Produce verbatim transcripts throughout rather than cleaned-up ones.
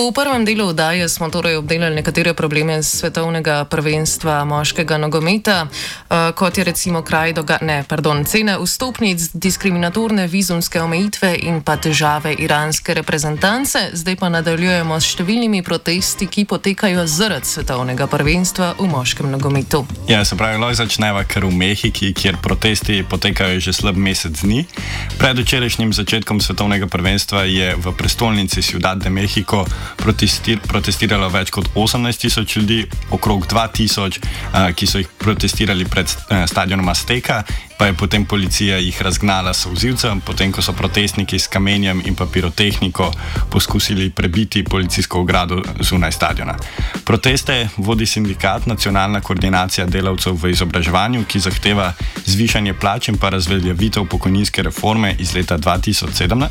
V prvem delu oddaje smo torej obdelali nekatere probleme svetovnega prvenstva moškega nogometa, uh, kot je recimo kraj doga- ne, pardon, cene vstopnic, diskriminatorne vizumske omejitve in pa težave iranske reprezentance. Zdaj pa nadaljujemo s številnimi protesti, ki potekajo zaradi svetovnega prvenstva v moškem nogometu. Ja, se pravi, lahko začneva kar v Mehiki, kjer protesti potekajo že slab mesec dni. Pred včerajšnjim začetkom svetovnega prvenstva je v prestolnici Ciudad de México protestir, protestiralo več kot osemnajst tisoč ljudi, okrog dva tisoč, uh, ki so jih protestirali pred uh, stadionom Azteca, pa je potem policija jih razgnala s solzivcem, potem ko so protestniki s kamenjem in pa pirotehniko poskusili prebiti policijsko ogrado zunaj stadiona. Proteste vodi sindikat Nacionalna koordinacija delavcev v izobraževanju, ki zahteva zvišanje plač in pa razveljavitev pokojninske reforme iz leta dva tisoč sedem.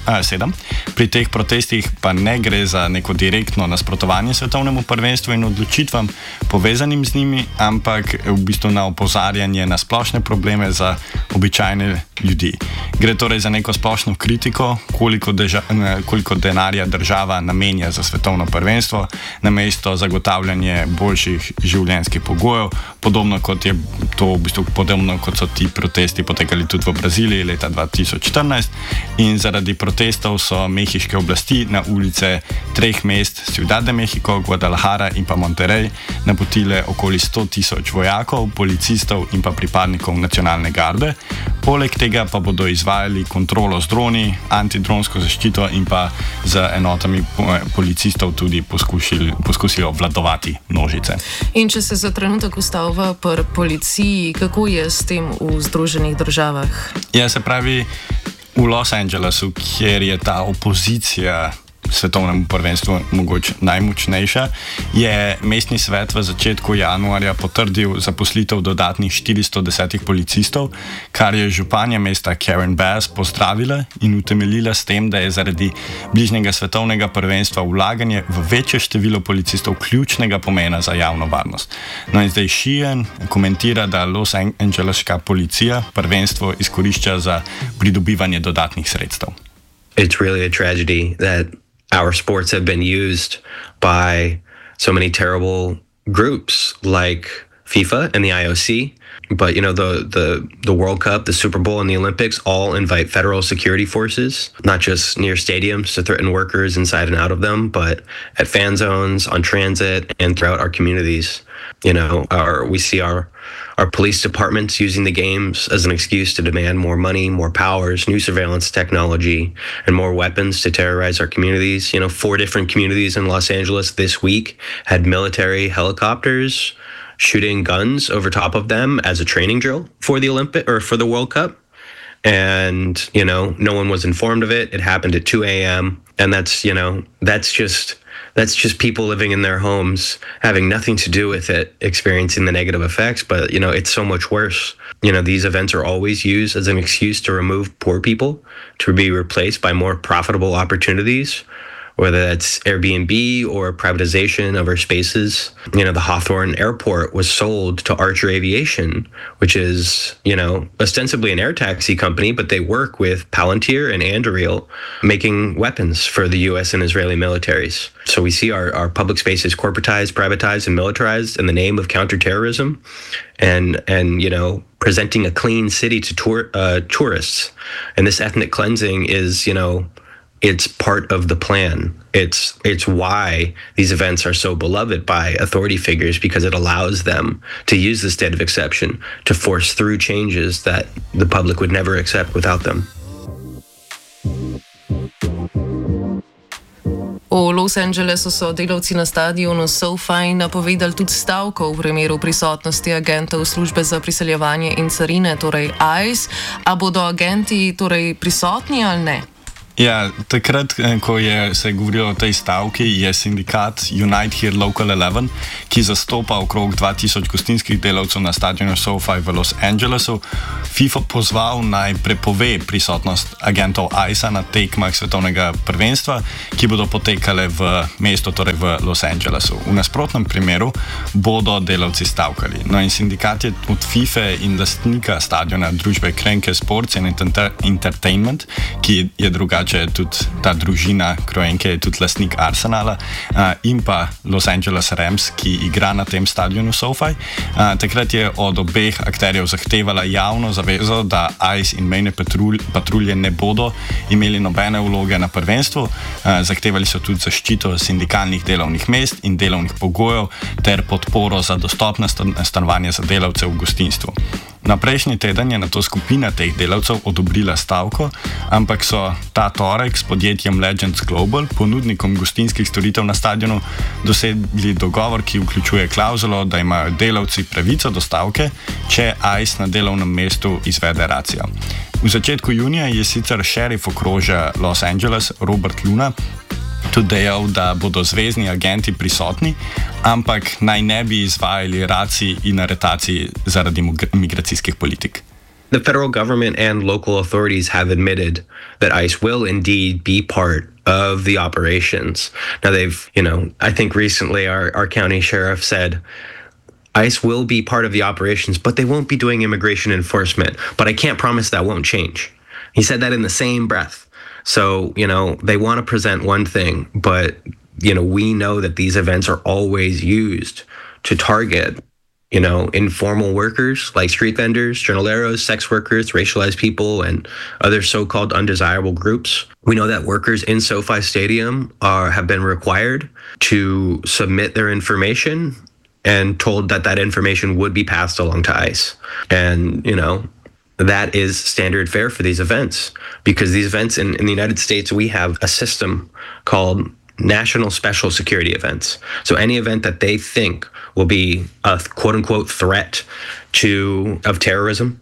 Pri teh protestih pa ne gre za neko direktno nasprotovanje svetovnemu prvenstvu in odločitvam povezanim z njimi, ampak v bistvu na opozarjanje na splošne probleme za običajne ljudi. Gre torej za neko splošno kritiko, koliko, deža, koliko denarja država namenja za svetovno prvenstvo, namesto zagotavljanje boljših življenjskih pogojev, podobno kot je to v bistvu podobno kot so ti protesti potekali tudi v Braziliji leta dva tisoč štirinajst, in zaradi protestov so mehiške oblasti na ulice treh mest Ciudad de México, Guadalajara in pa Monterrey napotile okoli sto tisoč vojakov, policistov in pa pripadnikov nacionalne garde. Poleg tega pa bodo izvajali kontrolo z droni, antidronsko zaščito in pa z enotami policistov tudi poskusili, poskusili obvladovati množice. In če se za trenutek ustavlja pri policiji, kako je s tem v Združenih državah? Ja, se pravi, v Los Angelesu, kjer je ta opozicija svetovnemu prvenstvu mogoče najmočnejša, je mestni svet v začetku januarja potrdil zaposlitev dodatnih štiristo deset policistov, kar je županja mesta Karen Bass pozdravila in utemeljila s tem, da je zaradi bližnjega svetovnega prvenstva vlaganje v večje število policistov ključnega pomena za javno varnost. No in zdaj Sheehan komentira, da Los Angeleska policija prvenstvo izkorišča za pridobivanje dodatnih sredstev. It's really a tragedy that our sports have been used by so many terrible groups like FIFA and the I O C. But, you know, the, the, the World Cup, the Super Bowl, and the Olympics all invite federal security forces, not just near stadiums to threaten workers inside and out of them, but at fan zones, on transit, and throughout our communities. You know, our, we see our Our police departments using the games as an excuse to demand more money, more powers, new surveillance technology, and more weapons to terrorize our communities. You know, four different communities in Los Angeles this week had military helicopters shooting guns over top of them as a training drill for the Olympic or for the World Cup. And, you know, no one was informed of it. It happened at two a.m. And that's, you know, that's just... That's just people living in their homes, having nothing to do with it, experiencing the negative effects. But, you know, it's so much worse. You know, these events are always used as an excuse to remove poor people, to be replaced by more profitable opportunities, whether that's Airbnb or privatization of our spaces. You know, the Hawthorne Airport was sold to Archer Aviation, which is, you know, ostensibly an air taxi company, but they work with Palantir and Anduril, making weapons for the U S and Israeli militaries. So we see our, our public spaces corporatized, privatized, and militarized in the name of counterterrorism, and, and you know, presenting a clean city to tour, uh, tourists. And this ethnic cleansing is, you know, it's part of the plan. It's it's why these events are so beloved by authority figures, because it allows them to use the state of exception to force through changes that the public would never accept without them. V Los Angelesu so delavci na stadionu SoFi napovedali tudi stavko v primeru prisotnosti agentov službe za priseljevanje in carine, torej I C E. A bodo agenti torej prisotni ali ne? Ja, takrat, ko je se govorilo o tej stavki, je sindikat Unite Here Local eleven, ki zastopa okrog dva tisoč gostinskih delavcev na stadionu SoFi v Los Angelesu, FIFA pozval naj prepove prisotnost agentov I C E na tekmah svetovnega prvenstva, ki bodo potekale v mestu, torej v Los Angelesu. V nasprotnem primeru bodo delavci stavkali. No in sindikat je od FIFA in lastnika stadiona družbe Krenke Sports and Entertainment, ki je drugače mogoče tudi ta družina Kroenke je tudi lastnik Arsenala uh, in pa Los Angeles Rams, ki igra na tem stadionu SoFi. Uh, takrat je od obeh akterjev zahtevala javno zavezo, da ICE in mejne patrulje, patrulje ne bodo imeli nobene vloge na prvenstvu. Uh, zahtevali so tudi zaščito sindikalnih delovnih mest in delovnih pogojev ter podporo za dostopna stanovanja za delavce v gostinstvu. Na prejšnji teden je nato skupina teh delavcev odobrila stavko, ampak so ta torek s podjetjem Legends Global, ponudnikom gostinskih storitev na stadionu, dosegli dogovor, ki vključuje klauzulo, da imajo delavci pravico do stavke, če ICE na delovnem mestu izvede racijo. V začetku junija je sicer šerif okrožja Los Angeles Robert Luna tudi dejal, da bodo zvezni agenti prisotni, ampak naj ne bi izvajali racij in aretacij zaradi migracijskih politik. The federal government and local authorities have admitted that ICE will indeed be part of the operations. Now they've, you know, I think recently our, our county sheriff said ICE will be part of the operations, but they won't be doing immigration enforcement. But I can't promise that won't change. He said that in the same breath. So, you know, they want to present one thing, but, you know, we know that these events are always used to target, you know, informal workers like street vendors, jornaleros, sex workers, racialized people, and other so-called undesirable groups. We know that workers in SoFi Stadium are have been required to submit their information and told that that information would be passed along to ICE. And, you know, that is standard fare for these events, because these events in, in the United States, we have a system called national special security events. So any event that they think will be a quote unquote threat to of terrorism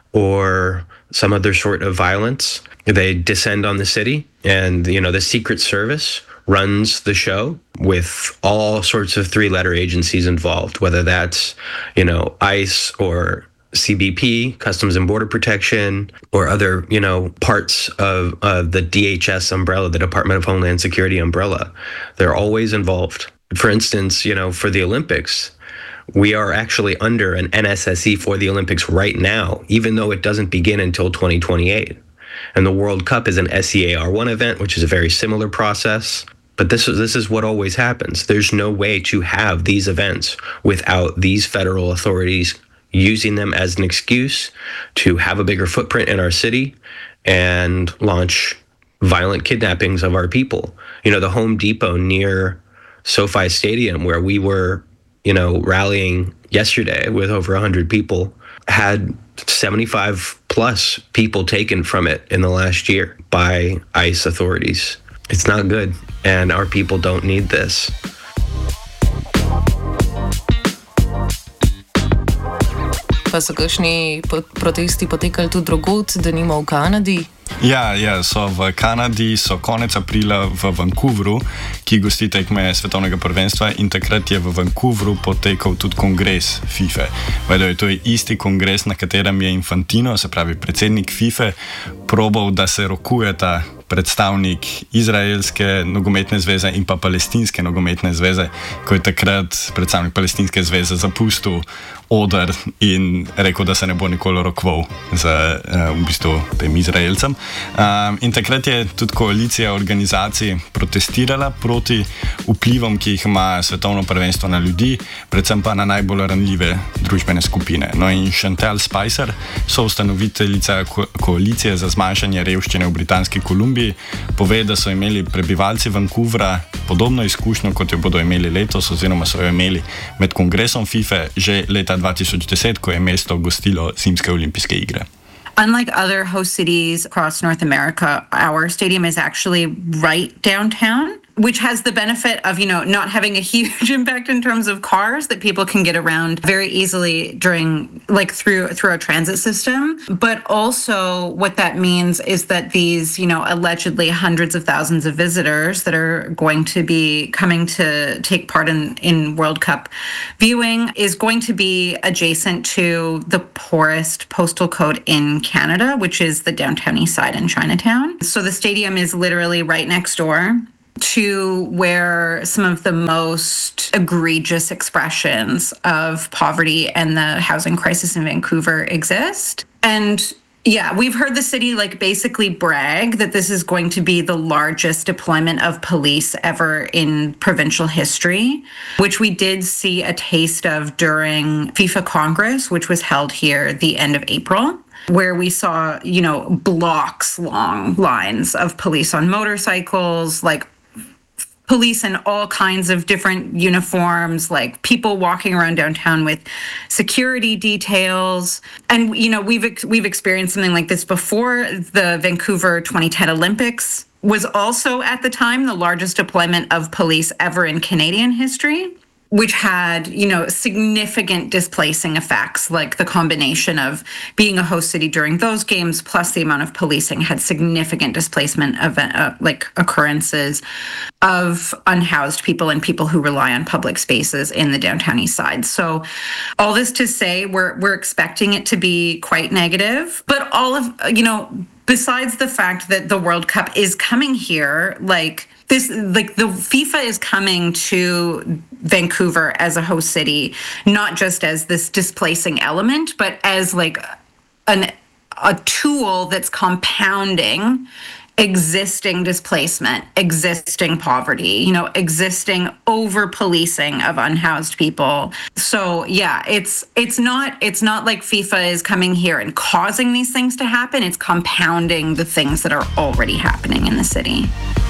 or some other sort of violence, they descend on the city, and, you know, the Secret Service runs the show with all sorts of three-letter agencies involved, whether that's, you know, ICE or C B P, Customs and Border Protection, or other, you know, parts of uh, the D H S umbrella, the Department of Homeland Security umbrella. They're always involved. For instance, you know, for the Olympics, we are actually under an N S S E for the Olympics right now, even though it doesn't begin until twenty twenty-eight. And the World Cup is an S E A R one event, which is a very similar process. But this is this is what always happens. There's no way to have these events without these federal authorities using them as an excuse to have a bigger footprint in our city and launch violent kidnappings of our people. You know, the Home Depot near SoFi Stadium, where we were, you know, rallying yesterday with over one hundred people, had seventy-five plus people taken from it in the last year by ICE authorities. It's not good, and our people don't need this. Pa so kakšni protesti potekali tudi drugod, denimo v Kanadi? Ja, ja, so v Kanadi, so konec aprila v Vancouveru, ki gosti tekme svetovnega prvenstva, in takrat je v Vancouveru potekal tudi kongres FIFA. Vedo je, to je isti kongres, na katerem je Infantino, se pravi predsednik FIFA, probal, da se rokujeta predstavnik izraelske nogometne zveze in pa palestinske nogometne zveze, ko je takrat predstavnik palestinske zveze zapustil oder in rekel, da se ne bo nikoli rokoval z uh, v bistvu tem Izraelcem. Um, in takrat je tudi koalicija organizacij protestirala proti vplivom, ki jih ima svetovno prvenstvo na ljudi, predvsem pa na najbolj ranljive družbene skupine. No, in Chantal Spicer, soustanoviteljica ko- koalicije za zmanjšanje revščine v Britanski Kolumbiji, pove, da so imeli prebivalci Vancouvra podobno izkušnjo, kot jo bodo imeli letos, oziroma so jo imeli med kongresom FIFA že leta dva tisoč deset, ko je mesto gostilo zimske olimpijske igre. Unlike other host cities across North America, our stadium is actually right downtown, which has the benefit of, you know, not having a huge impact in terms of cars, that people can get around very easily during, like, through through our transit system. But also what that means is that these, you know, allegedly hundreds of thousands of visitors that are going to be coming to take part in, in World Cup viewing is going to be adjacent to the poorest postal code in Canada, which is the downtown east side in Chinatown. So the stadium is literally right next door to where some of the most egregious expressions of poverty and the housing crisis in Vancouver exist. And, Yeah, we've heard the city like basically brag that this is going to be the largest deployment of police ever in provincial history, which we did see a taste of during FIFA Congress, which was held here at the end of April, where we saw, you know, blocks long lines of police on motorcycles, like police in all kinds of different uniforms, like people walking around downtown with security details. And, you know, we've ex- we've experienced something like this before. The Vancouver twenty ten Olympics was also at the time the largest deployment of police ever in Canadian history, which had, you know, significant displacing effects, like the combination of being a host city during those games plus the amount of policing had significant displacement of uh, like occurrences of unhoused people and people who rely on public spaces in the downtown east side. So all this to say, we're we're expecting it to be quite negative, but all of, you know, besides the fact that the World Cup is coming here, like this, like the FIFA is coming to Vancouver as a host city, not just as this displacing element, but as like an a tool that's compounding existing displacement, existing poverty, you know, existing over-policing of unhoused people. So yeah, it's it's not it's not like FIFA is coming here and causing these things to happen. It's compounding the things that are already happening in the city.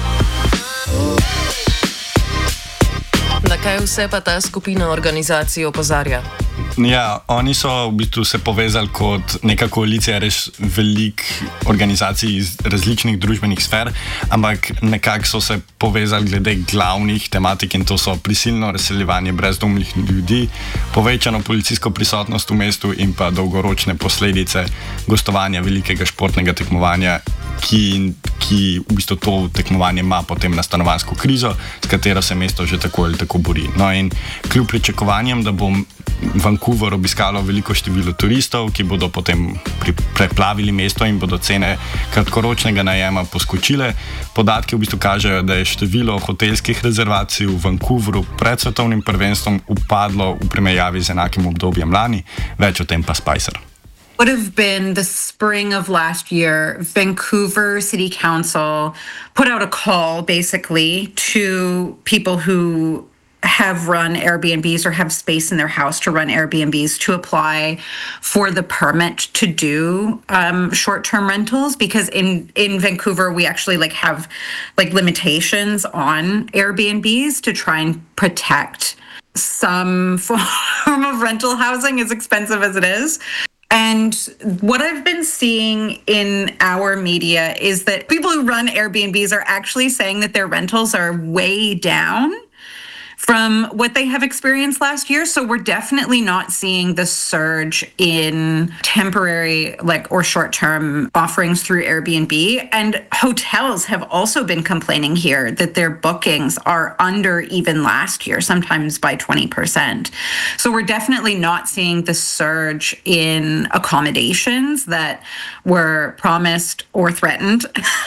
Na kaj vse pa ta skupina organizacij opozarja? Ja, oni so v bistvu se povezali kot neka koalicija res velik organizacij iz različnih družbenih sfer, ampak nekako so se povezali glede glavnih tematik in to so prisilno razseljevanje brezdomnih ljudi, povečano policijsko prisotnost v mestu in pa dolgoročne posledice gostovanja velikega športnega tekmovanja, ki, ki v bistvu to tekmovanje ima potem na stanovanjsko krizo, s katero se mesto že tako ali tako bori. No in kljub pričakovanjem, da bo Vancouver obiskalo veliko število turistov, ki bodo potem pri, preplavili mesto in bodo cene kratkoročnega najema poskočile. Podatki v bistvu kažejo, da je število hotelskih rezervacij v Vancouveru pred svetovnim prvenstvom upadlo v primerjavi z enakim obdobjem lani. Več o tem pa Spicer. Would have been the spring of last year. Vancouver City Council put out a call basically to people who have run Airbnbs or have space in their house to run Airbnbs to apply for the permit to do um, short-term rentals, because in, in Vancouver, we actually like have like limitations on Airbnbs to try and protect some form of rental housing, as expensive as it is. And what I've been seeing in our media is that people who run Airbnbs are actually saying that their rentals are way down from what they have experienced last year. So we're definitely not seeing the surge in temporary like or short-term offerings through Airbnb. And hotels have also been complaining here that their bookings are under even last year, sometimes by twenty percent. So we're definitely not seeing the surge in accommodations that were promised or threatened,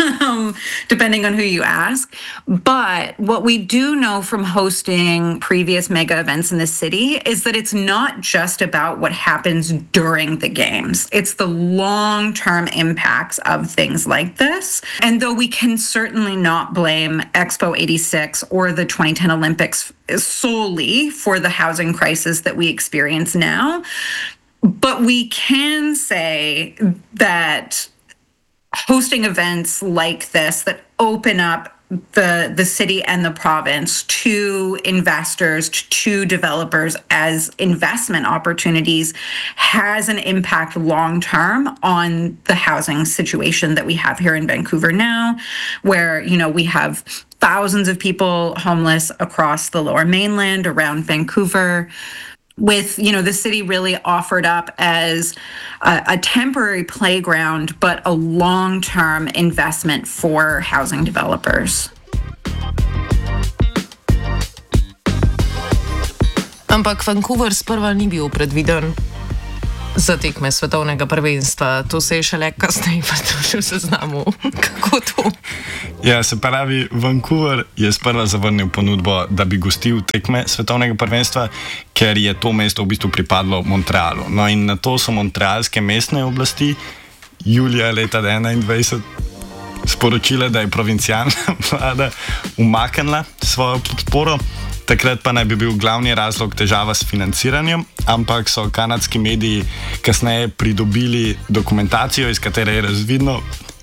depending on who you ask. But what we do know from hosting previous mega events in the city is that it's not just about what happens during the games. It's the long-term impacts of things like this. And though we can certainly not blame Expo eighty-six or the twenty ten Olympics solely for the housing crisis that we experience now, but we can say that hosting events like this that open up the the city and the province to investors, to developers as investment opportunities has an impact long term on the housing situation that we have here in Vancouver now, where, you know, we have thousands of people homeless across the Lower Mainland, around Vancouver, with, you know, the city really offered up as a, a temporary playground, but a long-term investment for housing developers. Ampak Vancouver sprva ni bil predviden za tekme svetovnega prvenstva. To se je šele kasneje pridružil seznamu. Kako to? Ja, se pravi, Vancouver je sprva zavrnil ponudbo, da bi gostil tekme svetovnega prvenstva, ker je to mesto v bistvu pripadlo Montrealu. No in na to so montrealske mestne oblasti julija leta enaindvajset sporočila, da je provincialna vlada umaknila svojo podporo. Takrat pa naj bi bil glavni razlog težava s financiranjem, ampak so kanadski mediji kasneje pridobili dokumentacijo, iz katere je razvidno,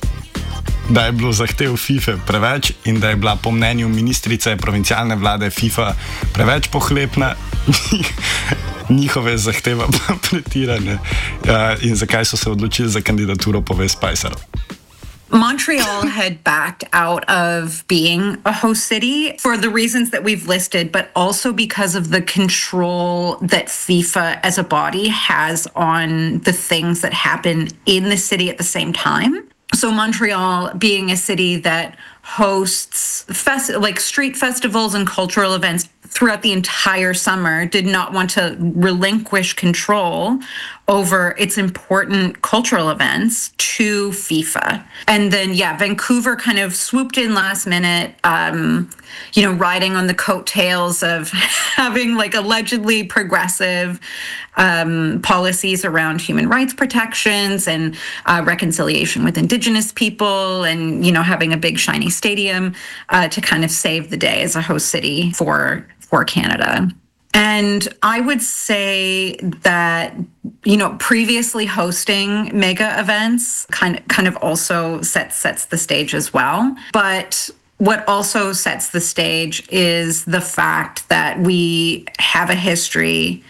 da je bilo zahtev FIFA preveč in da je bila po mnenju ministrice provincialne vlade FIFA preveč pohlepna, njihove zahteve pa pretirane. Uh, in zakaj so se odločili za kandidaturo, pove Spicer. Montreal had backed out of being a host city for the reasons that we've listed, but also because of the control that FIFA as a body has on the things that happen in the city at the same time. So Montreal, being a city that hosts fest- like street festivals and cultural events throughout the entire summer, did not want to relinquish control over its important cultural events to FIFA. And then, yeah, Vancouver kind of swooped in last minute, um, you know, riding on the coattails of having like allegedly progressive um, policies around human rights protections and uh, reconciliation with Indigenous people, and, you know, having a big shiny stadium uh, to kind of save the day as a host city for for Canada. And I would say that, you know, previously hosting mega events kind of kind of also sets sets the stage as well. But what also sets the stage is the fact that we have a history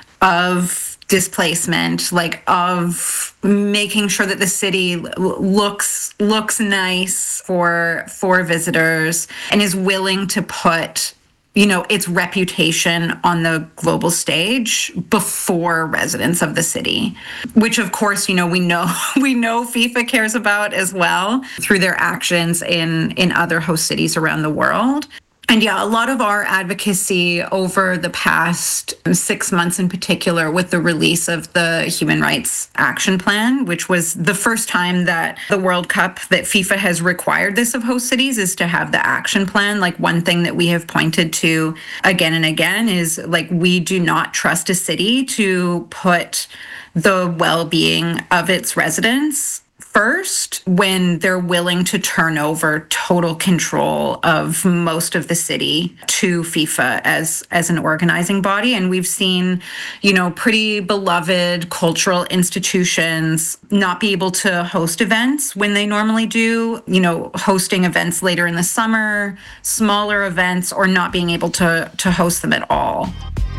of displacement, like of making sure that the city looks looks nice for for visitors and is willing to put, you know, its reputation on the global stage before residents of the city, which of course, you know, we know we know FIFA cares about as well through their actions in in other host cities around the world. And yeah, a lot of our advocacy over the past six months in particular with the release of the Human Rights Action Plan, which was the first time that the World Cup, that FIFA has required this of host cities, is to have the action plan. Like, one thing that we have pointed to again and again is, like, we do not trust a city to put the well-being of its residents first when they're willing to turn over total control of most of the city to FIFA as as an organizing body. And we've seen, you know, pretty beloved cultural institutions not be able to host events when they normally do, you know, hosting events later in the summer, smaller events, or not being able to to host them at all.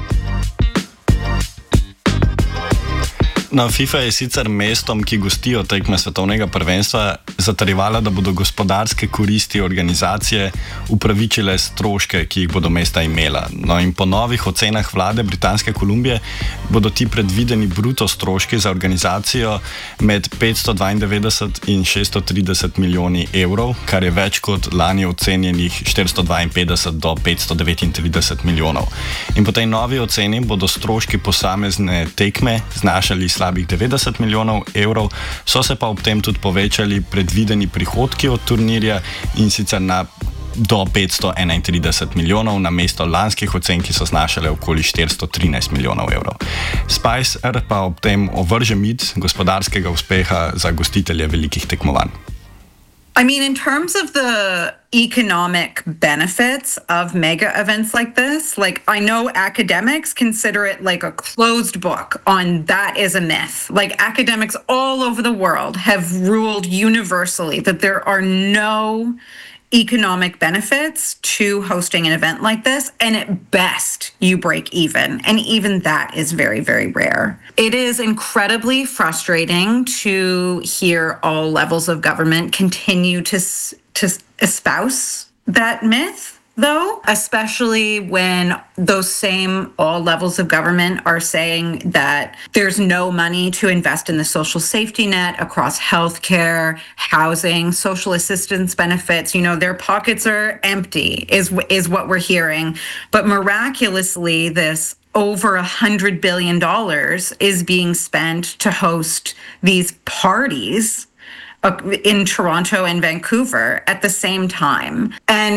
No, FIFA je sicer mestom, ki gostijo tekme svetovnega prvenstva, zatrjevala, da bodo gospodarske koristi organizacije upravičile stroške, ki jih bodo mesta imela. No, in po novih ocenah vlade Britanske Kolumbije bodo ti predvideni bruto stroški za organizacijo med petsto dvaindevetdeset in šeststo trideset milijoni evrov, kar je več kot lani ocenjenih štiristo dvainpetdeset do petsto devetintrideset milijonov. In po tej novi oceni bodo stroški posamezne tekme znašali slabih devetdeset milijonov evrov, so se pa ob tem tudi povečali predvideni prihodki od turnirja, in sicer na do petsto enaintrideset milijonov na mesto lanskih ocen, ki so znašale okoli štiristo trinajst milijonov evrov. Spicer pa ob tem ovrže mit gospodarskega uspeha za gostitelje velikih tekmovanj. I mean, in terms of the economic benefits of mega events like this, like, I know academics consider it like a closed book on that is a myth. Like, academics all over the world have ruled universally that there are no economic benefits to hosting an event like this, and at best you break even, and even that is very, very rare. It is incredibly frustrating to hear all levels of government continue to to espouse that myth, though, especially when those same all levels of government are saying that there's no money to invest in the social safety net across healthcare, housing, social assistance benefits. You know, their pockets are empty, is is what we're hearing. But miraculously, this over a hundred billion dollars is being spent to host these parties in Toronto and Vancouver at the same time. And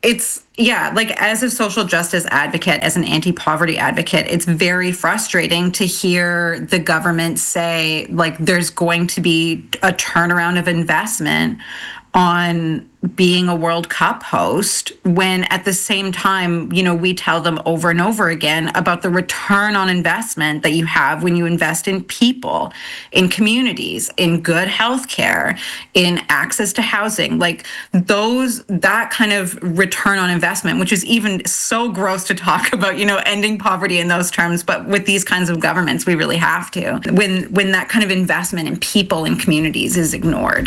It's, yeah, like as a social justice advocate, as an anti-poverty advocate, it's very frustrating to hear the government say, like, there's going to be a turnaround of investment on being a World Cup host, when at the same time, you know, we tell them over and over again about the return on investment that you have when you invest in people, in communities, in good healthcare, in access to housing, like those, that kind of return on investment, which is even so gross to talk about, you know, ending poverty in those terms, but with these kinds of governments, we really have to. When, when that kind of investment in people and communities is ignored.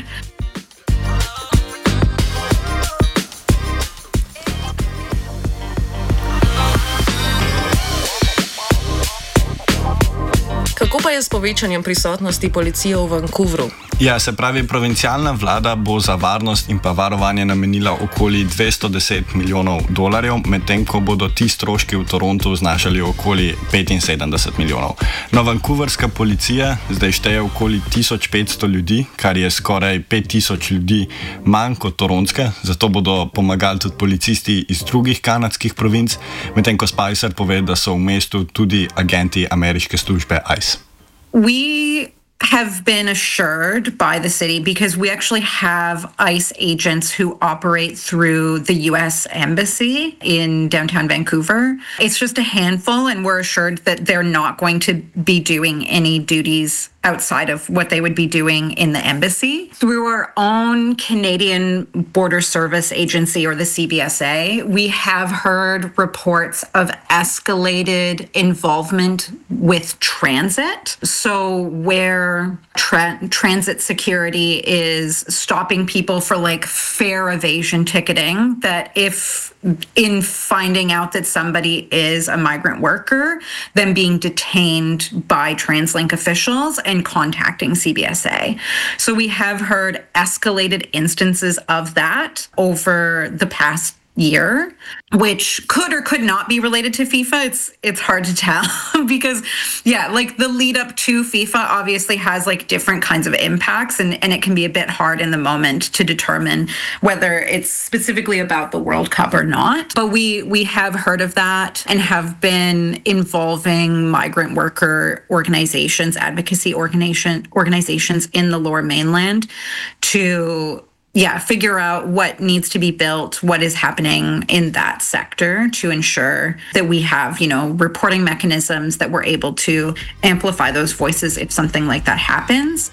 Kako pa je s povečanjem prisotnosti policije v Vancouveru? Ja, se pravi, provincialna vlada bo za varnost in pa varovanje namenila okoli dvesto deset milijonov dolarjev, medtem ko bodo ti stroški v Torontu znašali okoli petinsedemdeset milijonov. No, vancouverska policija zdaj šteje okoli tisoč petsto ljudi, kar je skoraj pet tisoč ljudi manj kot toronska, zato bodo pomagali tudi policisti iz drugih kanadskih provinc, medtem ko Spicer pove, da so v mestu tudi agenti ameriške službe I C E. We have been assured by the city, because we actually have I C E agents who operate through the U S Embassy in downtown Vancouver. It's just a handful, and we're assured that they're not going to be doing any duties outside of what they would be doing in the embassy. Through our own Canadian Border Service Agency, or the C B S A, we have heard reports of escalated involvement with transit. So where tra- transit security is stopping people for like fare evasion ticketing, that if in finding out that somebody is a migrant worker, then being detained by TransLink officials and contacting C B S A. So we have heard escalated instances of that over the past year, which could or could not be related to FIFA. It's it's hard to tell because, yeah, like the lead up to FIFA obviously has like different kinds of impacts, and, and it can be a bit hard in the moment to determine whether it's specifically about the World Cup or not. But we we have heard of that and have been involving migrant worker organizations, advocacy organization organizations in the Lower Mainland to Yeah, figure out what needs to be built, what is happening in that sector to ensure that we have, you know, reporting mechanisms that we're able to amplify those voices if something like that happens.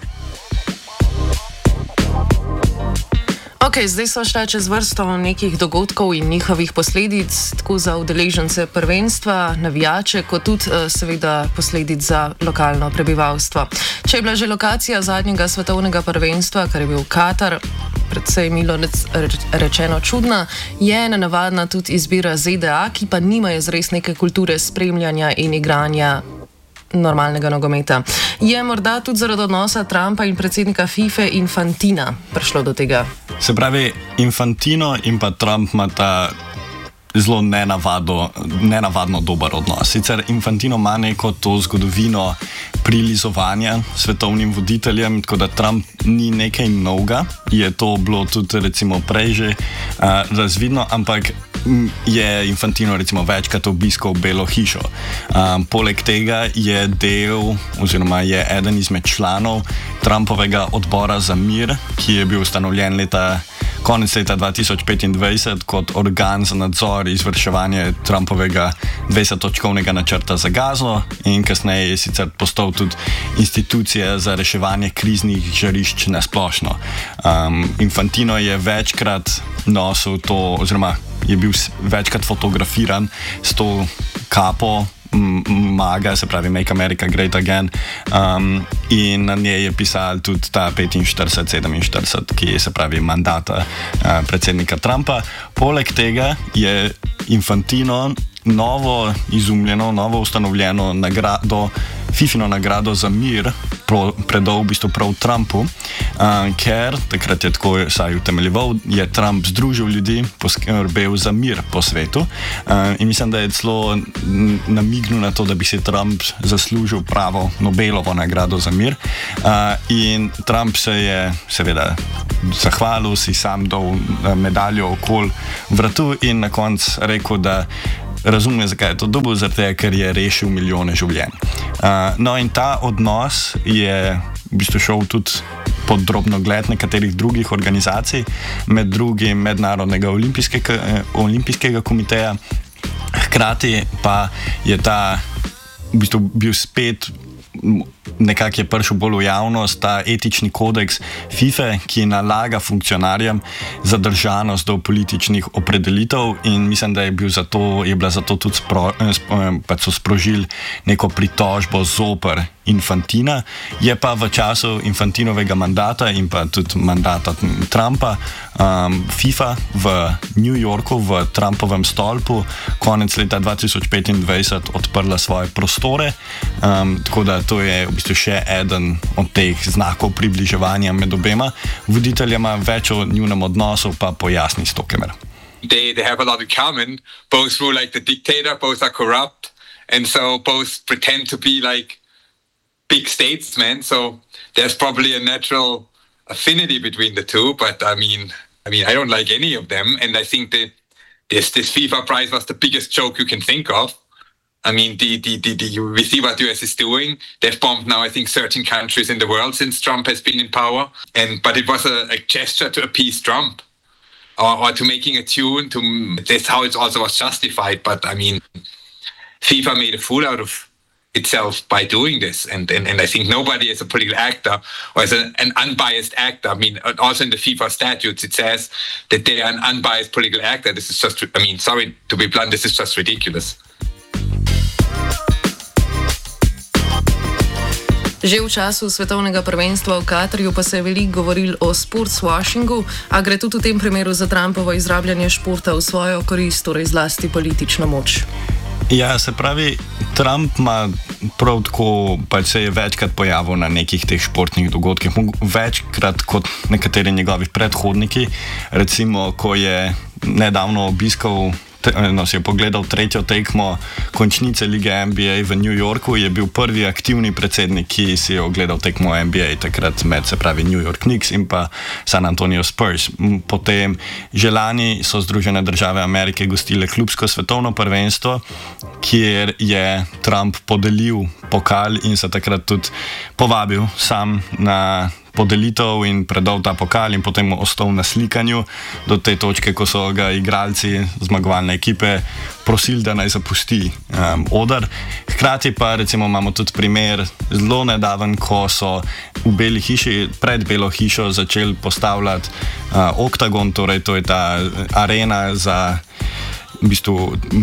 Ok, zdaj so šla čez vrsto nekih dogodkov in njihovih posledic, tako za udeležence prvenstva, navijače, kot tudi seveda posledic za lokalno prebivalstvo. Če je bila že lokacija zadnjega svetovnega prvenstva, kar je bil Katar, predvsej milo rečeno čudna, je nenavadna tudi izbira Z D A, ki pa nimajo zres neke kulture spremljanja in igranja normalnega nogometa. Je morda tudi zaradi odnosa Trumpa in predsednika FIFA Infantina prišlo do tega? Se pravi, Infantino in pa Trump imata zelo nenavado, nenavadno dober odnos. Sicer Infantino ima neko to zgodovino prilizovanja svetovnim voditeljem, tako da Trump ni nekaj novega, je to bilo tudi recimo prej že uh, razvidno, ampak je Infantino recimo večkrat obiskal Belo hišo. Um, poleg tega je del oziroma je eden izmed članov Trumpovega odbora za mir, ki je bil ustanovljen leta konec leta dva tisoč petindvajset kot organ za nadzor izvrševanja Trumpovega dvajsettočkovnega načrta za Gazo, in kasneje je sicer postal tudi institucija za reševanje kriznih žarišč na splošno. Um, Infantino je večkrat nosil to, oziroma je bil večkrat fotografiran s to kapo maga, se pravi Make America Great Again, um, in na njej je pisal tudi ta petinštirideset sedeminštirideset, ki je se pravi mandata uh, predsednika Trumpa. Poleg tega je Infantino novo izumljeno, novo ustanovljeno nagrado Fifino nagrado za mir pro, predal v bistvu prav Trumpu, uh, ker takrat je tako saj utemeljeval, je Trump združil ljudi, poskrbel za mir po svetu uh, in mislim, da je celo namignil na to, da bi si Trump zaslužil pravo Nobelovo nagrado za mir uh, in Trump se je seveda zahvalil, si sam dal medaljo okoli vratu in na koncu rekel, da razume, zakaj je to dobil, zato ker je rešil milijone življenj. Uh, no in ta odnos je v bistvu šel tudi pod drobnogled nekaterih drugih organizacij, med drugim Mednarodnega olimpijskega, olimpijskega komiteja. Hkrati pa je ta v bistvu bil spet nekako je prišel bolj v javnost ta etični kodeks FIFA, ki nalaga funkcionarjem zadržanost do političnih opredelitev in mislim, da je, bil zato, je bila zato tudi spro, pa so sprožili neko pritožbo zoper Infantina. Je pa v času Infantinovega mandata in pa tudi mandata Trumpa um, FIFA v New Yorku v Trumpovem stolpu konec leta dva tisoč petindvajset odprla svoje prostore, um, tako da to je v bistvu še eden od teh znakov približevanja med obema voditeljema. Več o njunem odnosu pa pojasni Stokemer. They, they have a lot in common. Both rule like the dictator, both are corrupt, and so both pretend to be like big statesmen. So there's probably a natural affinity between the two. But I mean, I mean, I don't like any of them, and I think that this this FIFA prize was the biggest joke you can think of. I mean, the, the, the, the, we see what U S is doing. They've bombed now, I think, thirteen countries in the world since Trump has been in power. And but it was a, a gesture to appease Trump, or, or to making a tune. To that's how it also was justified. But I mean, FIFA made a fool out of itself by doing this, and and, and I think nobody as a political actor or as a, an unbiased actor. I mean, also in the FIFA statutes it says that they are an unbiased political actor. This is just, I mean, sorry to be blunt, this is just ridiculous. Že v času svetovnega prvenstva v Katarju pa se je veliko govorilo o sportswashingu, a gre tudi v tem primeru za Trumpovo izrabljanje športa v svojo korist, torej zlasti politično moč. Ja, se pravi, Trump ima prav tako, pač se je večkrat pojavil na nekih teh športnih dogodkih, večkrat kot nekateri njegovi predhodniki, recimo, ko je nedavno obiskal No, si je pogledal tretjo tekmo končnice lige N B A v New Yorku, je bil prvi aktivni predsednik, ki si je ogledal tekmo N B A takrat med, se pravi, New York Knicks in pa San Antonio Spurs. Potem že lani so Združene države Amerike gostile klubsko svetovno prvenstvo, kjer je Trump podelil pokal in se takrat tudi povabil sam na podelitev in predal ta pokal in potem ostal na slikanju do te točke, ko so ga igralci zmagovalne ekipe prosili, da naj zapusti um, oder. Hkrati pa recimo imamo tudi primer zelo nedaven, ko so v Beli hiši, pred Belo hišo začeli postavljati uh, oktagon, torej to je ta arena za v bistvu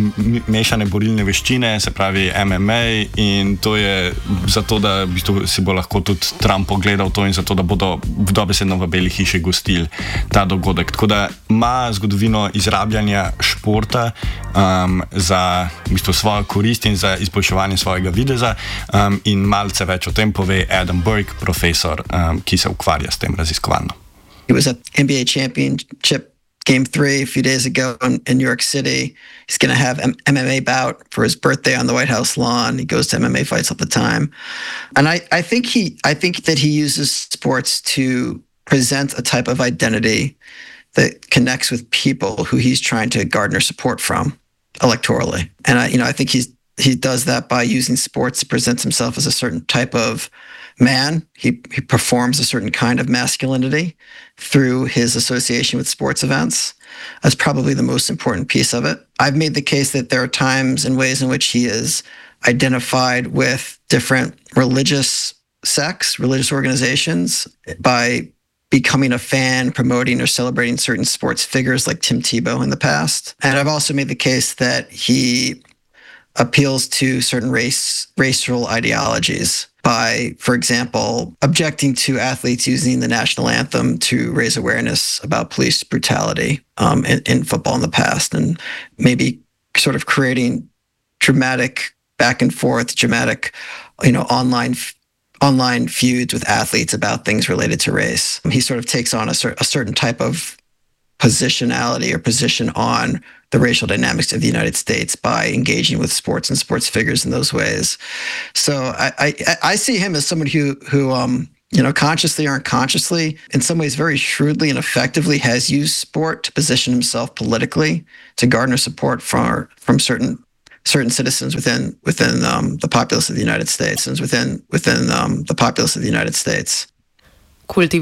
mešane borilne veščine, se pravi M M A, in to je zato, da v bistvu si bo lahko tudi Trump pogledal to in zato, da bodo dobesedno v Beli hiši gostili ta dogodek. Tako da ima zgodovino izrabljanja športa um, za v bistvu svojo korist in za izboljševanje svojega videza um, in malce več o tem pove Adam Burke, profesor, um, ki se ukvarja s tem raziskovalno. He was at N B A championship Game three a few days ago in, in New York City. He's going to have an M M A bout for his birthday on the White House lawn. He goes to M M A fights all the time. And I, I think he I think that he uses sports to present a type of identity that connects with people who he's trying to garner support from electorally. And I you know I think he's he does that by using sports to present himself as a certain type of man. He he performs a certain kind of masculinity through his association with sports events. That's probably the most important piece of it. I've made the case that there are times and ways in which he is identified with different religious sects, religious organizations, by becoming a fan, promoting or celebrating certain sports figures like Tim Tebow in the past. And I've also made the case that he appeals to certain race racial ideologies by, for example, objecting to athletes using the national anthem to raise awareness about police brutality um, in, in football in the past, and maybe sort of creating dramatic back and forth, dramatic, you know, online online feuds with athletes about things related to race. He sort of takes on a, cer- a certain type of positionality or position on the racial dynamics of the United States by engaging with sports and sports figures in those ways. So I I, I see him as someone who who um you know consciously or unconsciously, in some ways very shrewdly and effectively, has used sport to position himself politically to garner support from from certain certain citizens within within um, the populace of the United States, and within within um, the populace of the United States. Kultiviral